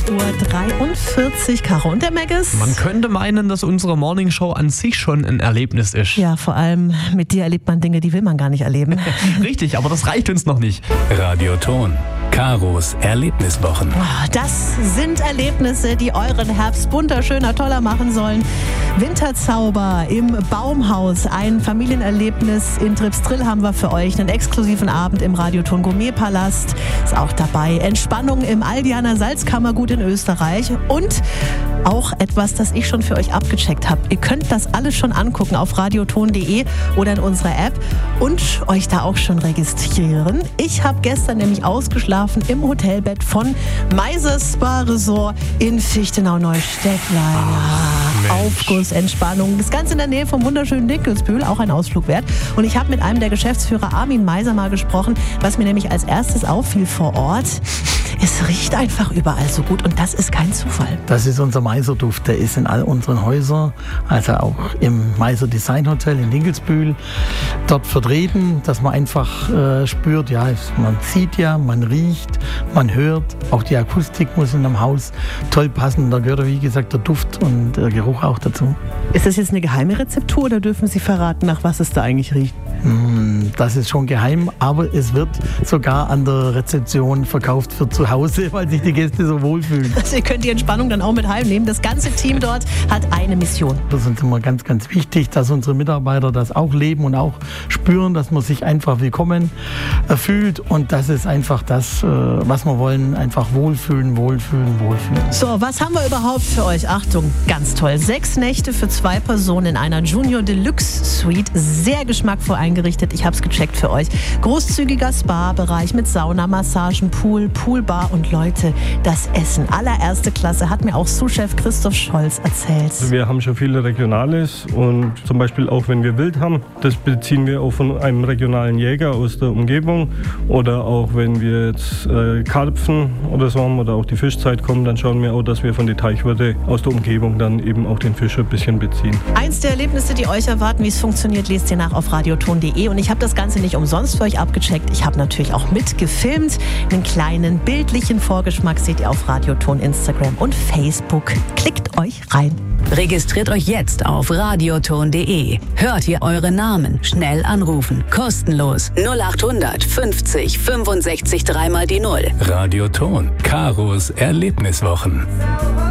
6:43 Uhr. Caro und der Maggis. Man könnte meinen, dass unsere Morningshow an sich schon ein Erlebnis ist. Ja, vor allem mit dir erlebt man Dinge, die will man gar nicht erleben. Richtig, aber das reicht uns noch nicht. Radioton. Karos Erlebniswochen. Das sind Erlebnisse, die euren Herbst bunter, schöner, toller machen sollen. Winterzauber im Baumhaus, ein Familienerlebnis in Tripstrill haben wir für euch. Einen exklusiven Abend im Radioton Gourmetpalast ist auch dabei. Entspannung im Aldianer Salzkammergut in Österreich und auch etwas, das ich schon für euch abgecheckt habe. Ihr könnt das alles schon angucken auf radioton.de oder in unserer App und euch da auch schon registrieren. Ich habe gestern nämlich ausgeschlafen im Hotelbett von Meisers Spa Resort in Fichtenau-Neustädtlein. Aufguss, Entspannung. Das Ganze in der Nähe vom wunderschönen Dinkelsbühl, auch ein Ausflug wert. Und ich habe mit einem der Geschäftsführer, Armin Meiser, mal gesprochen, was mir nämlich als erstes auffiel vor Ort. Es riecht einfach überall so gut und das ist kein Zufall. Das ist unser Meiser-Duft, der ist in all unseren Häusern, also auch im Meiser Design Hotel in Dinkelsbühl, dort vertreten, dass man einfach spürt, ja, man sieht ja, man riecht, man hört, auch die Akustik muss in einem Haus toll passen, da gehört, wie gesagt, der Duft und der Geruch auch dazu. Ist das jetzt eine geheime Rezeptur oder dürfen Sie verraten, nach was es da eigentlich riecht? Das ist schon geheim, aber es wird sogar an der Rezeption verkauft für zu Hause, weil sich die Gäste so wohlfühlen. Also ihr könnt die Entspannung dann auch mit heimnehmen. Das ganze Team dort hat eine Mission. Das ist uns immer ganz, ganz wichtig, dass unsere Mitarbeiter das auch leben und auch spüren, dass man sich einfach willkommen fühlt. Und das ist einfach das, was wir wollen, einfach wohlfühlen. So, was haben wir überhaupt für euch? Achtung, ganz toll. 6 Nächte für 2 Personen in einer Junior Deluxe Suite. Sehr geschmackvoll eingerichtet. Ich habe es gecheckt für euch. Großzügiger Spa-Bereich mit Sauna, Massagen, Pool, Poolbar und Leute, das Essen. Allererste Klasse, hat mir auch Sous-Chef Christoph Scholz erzählt. Wir haben schon viele Regionales und zum Beispiel auch wenn wir Wild haben, das beziehen wir auch von einem regionalen Jäger aus der Umgebung oder auch wenn wir jetzt Karpfen oder so haben oder auch die Fischzeit kommen, dann schauen wir auch, dass wir von der Teichwirte aus der Umgebung dann eben auch den Fisch ein bisschen beziehen. Eins der Erlebnisse, die euch erwarten, wie es funktioniert, lest ihr nach auf radioton.de und ich habe das Ganze nicht umsonst für euch abgecheckt. Ich habe natürlich auch mitgefilmt. Einen kleinen bildlichen Vorgeschmack seht ihr auf Radioton, Instagram und Facebook. Klickt euch rein. Registriert euch jetzt auf radioton.de. Hört ihr eure Namen, schnell anrufen, kostenlos 0800 50 65 3 mal die 0. Radioton. Karos Erlebniswochen.